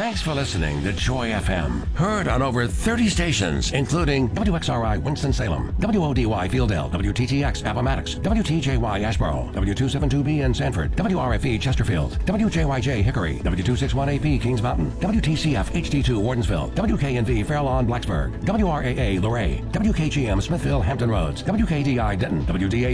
Thanks for listening to Joy FM. Heard on over 30 stations, including WXRI Winston-Salem, WODY Fieldale, WTTX Appomattox, WTJY Asheboro, W272B in Sanford, WRFE Chesterfield, WJYJ Hickory, W261AP Kings Mountain, WTCF HD2 Wardensville, WKNV Fair Lawn Blacksburg, WRAA Luray, WKGM Smithville Hampton Roads, WKDI Denton, WDA